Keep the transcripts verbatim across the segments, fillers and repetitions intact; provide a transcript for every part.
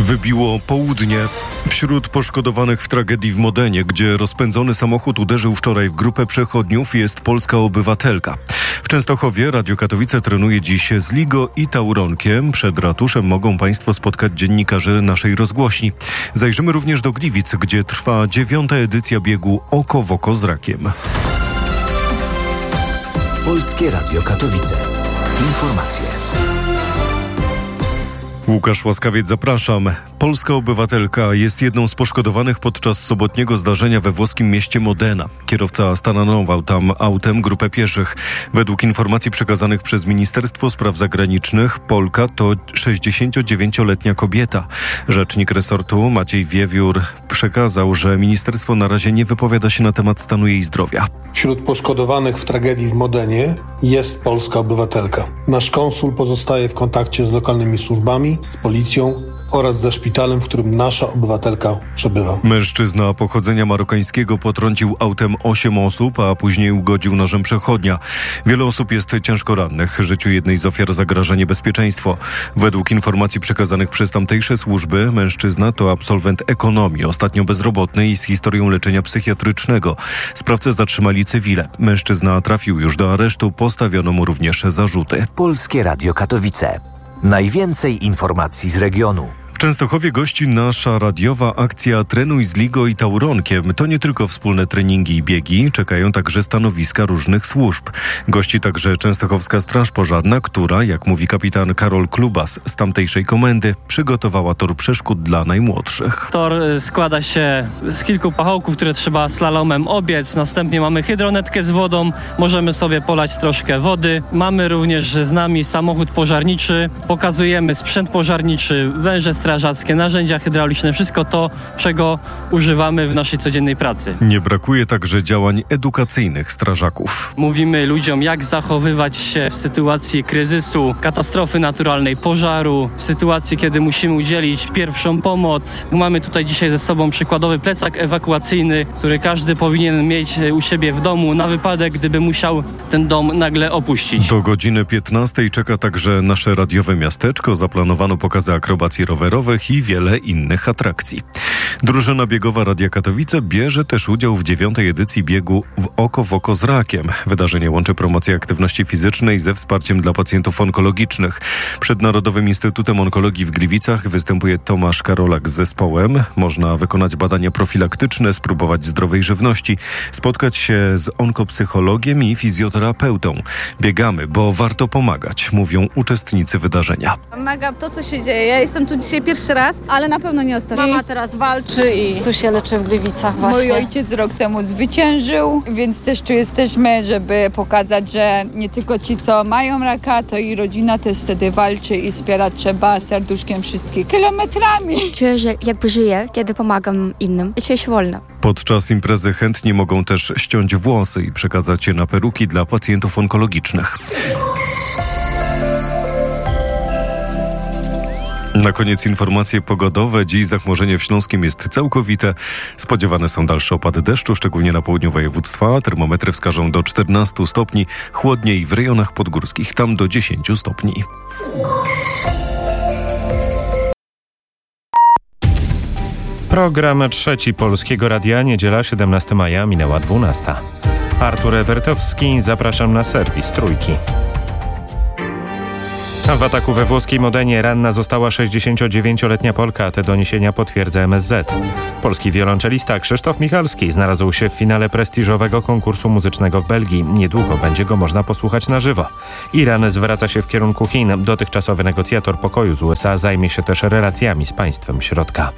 Wybiło południe. Wśród poszkodowanych w tragedii w Modenie, gdzie rozpędzony samochód uderzył wczoraj w grupę przechodniów, jest polska obywatelka. W Częstochowie Radio Katowice trenuje dziś z Ligo i Tauronkiem. Przed ratuszem mogą Państwo spotkać dziennikarzy naszej rozgłośni. Zajrzymy również do Gliwic, gdzie trwa dziewiąta edycja biegu Oko w oko z rakiem. Polskie Radio Katowice. Informacje. Łukasz Łaskawiec, zapraszam. Polska obywatelka jest jedną z poszkodowanych podczas sobotniego zdarzenia we włoskim mieście Modena. Kierowca stanował tam autem grupę pieszych. Według informacji przekazanych przez Ministerstwo Spraw Zagranicznych, Polka to sześćdziesięciodziewięcioletnia kobieta. Rzecznik resortu Maciej Wiewiór przekazał, że ministerstwo na razie nie wypowiada się na temat stanu jej zdrowia. Wśród poszkodowanych w tragedii w Modenie jest polska obywatelka. Nasz konsul pozostaje w kontakcie z lokalnymi służbami, z policją oraz ze szpitalem, w którym nasza obywatelka przebywa. Mężczyzna pochodzenia marokańskiego potrącił autem osiem osób, a później ugodził nożem przechodnia. Wiele osób jest ciężko rannych. Życiu jednej z ofiar zagraża niebezpieczeństwo. Według informacji przekazanych przez tamtejsze służby, mężczyzna to absolwent ekonomii, ostatnio bezrobotny i z historią leczenia psychiatrycznego. Sprawcę zatrzymali cywile. Mężczyzna trafił już do aresztu, postawiono mu również zarzuty. Polskie Radio Katowice. Najwięcej informacji z regionu. W Częstochowie gości nasza radiowa akcja Trenuj z Ligo i Tauronkiem. To nie tylko wspólne treningi i biegi, czekają także stanowiska różnych służb. Gości także Częstochowska Straż Pożarna, która, jak mówi kapitan Karol Klubas z tamtejszej komendy, przygotowała tor przeszkód dla najmłodszych. Tor składa się z kilku pachołków, które trzeba slalomem obiec. Następnie mamy hydronetkę z wodą, możemy sobie polać troszkę wody. Mamy również z nami samochód pożarniczy, pokazujemy sprzęt pożarniczy, węże strażackie, narzędzia hydrauliczne, wszystko to, czego używamy w naszej codziennej pracy. Nie brakuje także działań edukacyjnych strażaków. Mówimy ludziom, jak zachowywać się w sytuacji kryzysu, katastrofy naturalnej, pożaru, w sytuacji, kiedy musimy udzielić pierwszą pomoc. Mamy tutaj dzisiaj ze sobą przykładowy plecak ewakuacyjny, który każdy powinien mieć u siebie w domu na wypadek, gdyby musiał ten dom nagle opuścić. Do godziny piętnastej czeka także nasze radiowe miasteczko. Zaplanowano pokazy akrobacji rowerowych i wiele innych atrakcji. Drużyna biegowa Radia Katowice bierze też udział w dziewiątej edycji biegu w Oko w oko z rakiem. Wydarzenie łączy promocję aktywności fizycznej ze wsparciem dla pacjentów onkologicznych. Przed Narodowym Instytutem Onkologii w Gliwicach występuje Tomasz Karolak z zespołem. Można wykonać badania profilaktyczne, spróbować zdrowej żywności, spotkać się z onkopsychologiem i fizjoterapeutą. Biegamy, bo warto pomagać, mówią uczestnicy wydarzenia. Mega to, co się dzieje. Ja jestem tu dzisiaj pierwszy raz, ale na pewno nie ostatni. Mama teraz walczy i tu się leczy w Gliwicach właśnie. Mój ojciec rok temu zwyciężył, więc też tu jesteśmy, żeby pokazać, że nie tylko ci, co mają raka, to i rodzina też wtedy walczy i wspierać trzeba serduszkiem wszystkich kilometrami. Czuję, że jakby żyję, kiedy pomagam innym i czuję się wolna. Podczas imprezy chętni mogą też ściąć włosy i przekazać je na peruki dla pacjentów onkologicznych. Na koniec informacje pogodowe. Dziś zachmurzenie w Śląskiem jest całkowite. Spodziewane są dalsze opady deszczu, szczególnie na południu województwa. Termometry wskażą do czternastu stopni, chłodniej w rejonach podgórskich, tam do dziesięciu stopni. Program trzeci Polskiego Radia, niedziela siedemnastego maja, minęła dwunasta. Artur Ewertowski, zapraszam na serwis Trójki. W ataku we włoskiej Modenie ranna została sześćdziesięciodziewięcioletnia Polka. Te doniesienia potwierdza M S Z. Polski wiolonczelista Krzysztof Michalski znalazł się w finale prestiżowego konkursu muzycznego w Belgii. Niedługo będzie go można posłuchać na żywo. Iran zwraca się w kierunku Chin. Dotychczasowy negocjator pokoju z U S A zajmie się też relacjami z państwem środka.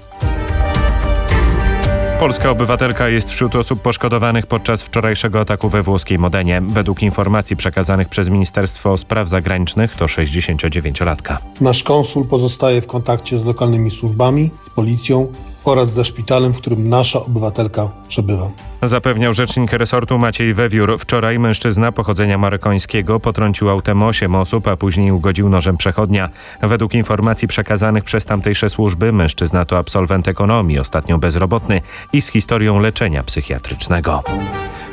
Polska obywatelka jest wśród osób poszkodowanych podczas wczorajszego ataku we włoskiej Modenie. Według informacji przekazanych przez Ministerstwo Spraw Zagranicznych to sześćdziesięciodziewięciolatka. Nasz konsul pozostaje w kontakcie z lokalnymi służbami, z policją oraz ze szpitalem, w którym nasza obywatelka przebywa. Zapewniał rzecznik resortu Maciej Wiewiór. Wczoraj mężczyzna pochodzenia marokańskiego potrącił autem osiem osób, a później ugodził nożem przechodnia. Według informacji przekazanych przez tamtejsze służby, mężczyzna to absolwent ekonomii, ostatnio bezrobotny i z historią leczenia psychiatrycznego.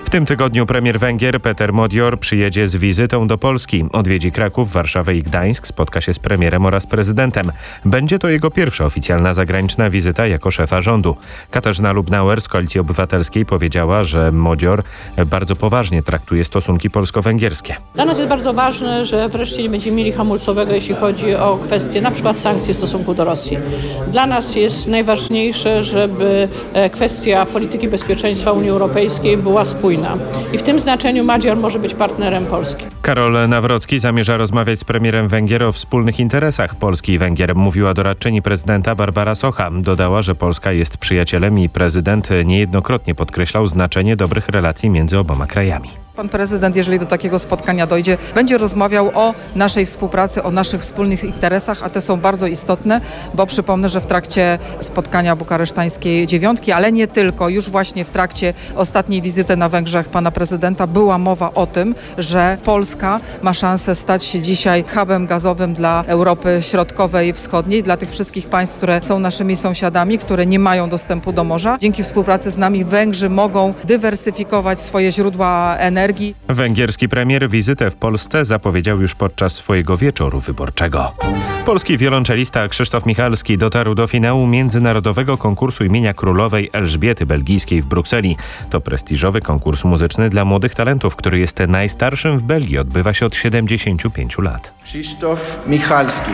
W tym tygodniu premier Węgier Peter Modior przyjedzie z wizytą do Polski. Odwiedzi Kraków, Warszawę i Gdańsk, spotka się z premierem oraz prezydentem. Będzie to jego pierwsza oficjalna zagraniczna wizyta jako szefa rządu. Katarzyna Lubnauer z Koalicji Obywatelskiej powiedziała, że Modior bardzo poważnie traktuje stosunki polsko-węgierskie. Dla nas jest bardzo ważne, że wreszcie nie będziemy mieli hamulcowego, jeśli chodzi o kwestie na przykład sankcji w stosunku do Rosji. Dla nas jest najważniejsze, żeby kwestia polityki bezpieczeństwa Unii Europejskiej była spójna. I w tym znaczeniu Modior może być partnerem Polski. Karol Nawrocki zamierza rozmawiać z premierem Węgier o wspólnych interesach Polski i Węgier, mówiła doradczyni prezydenta Barbara Socha. Dodała, że Polska jest przyjacielem i prezydent niejednokrotnie podkreślał znaczenie dobrych relacji między oboma krajami. Pan prezydent, jeżeli do takiego spotkania dojdzie, będzie rozmawiał o naszej współpracy, o naszych wspólnych interesach, a te są bardzo istotne, bo przypomnę, że w trakcie spotkania bukaresztańskiej dziewiątki, ale nie tylko, już właśnie w trakcie ostatniej wizyty na Węgrzech pana prezydenta była mowa o tym, że Polska ma szansę stać się dzisiaj hubem gazowym dla Europy Środkowej i Wschodniej, dla tych wszystkich państw, które są naszymi sąsiadami, które nie mają dostępu do morza. Dzięki współpracy z nami Węgrzy mogą dywersyfikować swoje źródła energii. Węgierski premier wizytę w Polsce zapowiedział już podczas swojego wieczoru wyborczego. Polski wiolonczelista Krzysztof Michalski dotarł do finału międzynarodowego konkursu imienia królowej Elżbiety Belgijskiej w Brukseli. To prestiżowy konkurs muzyczny dla młodych talentów, który jest najstarszym w Belgii. Odbywa się od siedemdziesięciu pięciu lat. Krzysztof Michalski.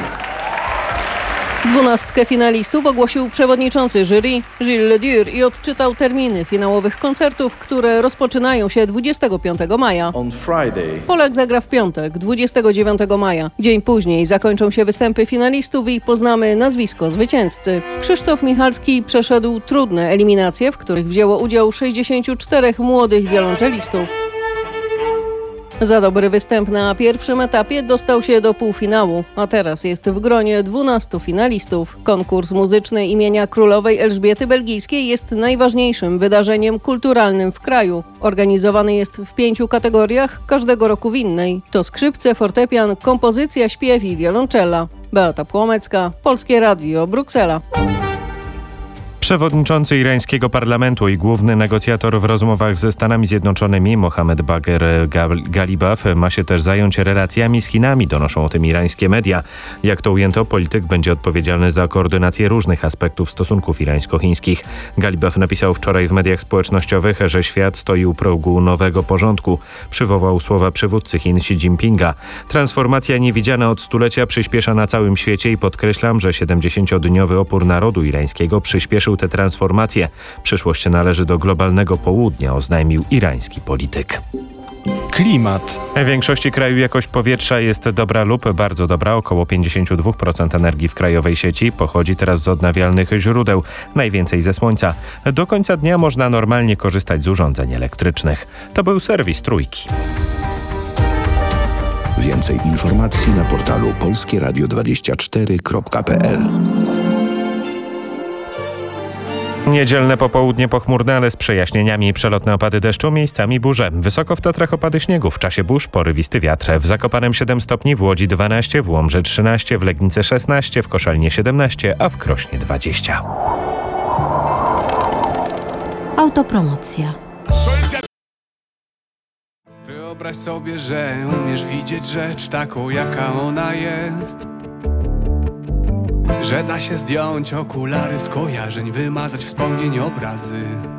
Dwunastkę finalistów ogłosił przewodniczący jury Gilles Ledur i odczytał terminy finałowych koncertów, które rozpoczynają się dwudziestego piątego maja. On Friday. Polak zagra w piątek, dwudziestego dziewiątego maja. Dzień później zakończą się występy finalistów i poznamy nazwisko zwycięzcy. Krzysztof Michalski przeszedł trudne eliminacje, w których wzięło udział sześćdziesięciu czterech młodych wiolonczelistów. Za dobry występ na pierwszym etapie dostał się do półfinału, a teraz jest w gronie dwunastu finalistów. Konkurs muzyczny imienia królowej Elżbiety Belgijskiej jest najważniejszym wydarzeniem kulturalnym w kraju. Organizowany jest w pięciu kategoriach, każdego roku w innej. To skrzypce, fortepian, kompozycja, śpiew i wiolonczela. Beata Płomecka, Polskie Radio, Bruksela. Przewodniczący irańskiego parlamentu i główny negocjator w rozmowach ze Stanami Zjednoczonymi Mohammed Bagher Galibaf ma się też zająć relacjami z Chinami, donoszą o tym irańskie media. Jak to ujęto, polityk będzie odpowiedzialny za koordynację różnych aspektów stosunków irańsko-chińskich. Galibaf napisał wczoraj w mediach społecznościowych, że świat stoi u progu nowego porządku. Przywołał słowa przywódcy Chin Xi Jinpinga. Transformacja niewidziana od stulecia przyspiesza na całym świecie i podkreślam, że siedemdziesięciodniowy opór narodu irańskiego przyspieszył te transformacje. Przyszłość należy do globalnego południa, oznajmił irański polityk. Klimat. W większości kraju jakość powietrza jest dobra lub bardzo dobra. Około pięćdziesiąt dwa procent energii w krajowej sieci pochodzi teraz z odnawialnych źródeł, najwięcej ze słońca. Do końca dnia można normalnie korzystać z urządzeń elektrycznych. To był serwis Trójki. Więcej informacji na portalu polskie radio dwadzieścia cztery kropka p l. Niedzielne popołudnie pochmurne, ale z przejaśnieniami, przelotne opady deszczu, miejscami burze. Wysoko w Tatrach opady śniegu, w czasie burz porywisty wiatr. W Zakopanem siedem stopni, w Łodzi dwanaście, w Łomży trzynaście, w Legnicy szesnaście, w Koszalnie siedemnaście, a w Krośnie dwadzieścia. Autopromocja. Wyobraź sobie, że umiesz widzieć rzecz taką, jaka ona jest. Że da się zdjąć okulary skojarzeń, wymazać wspomnień obrazy.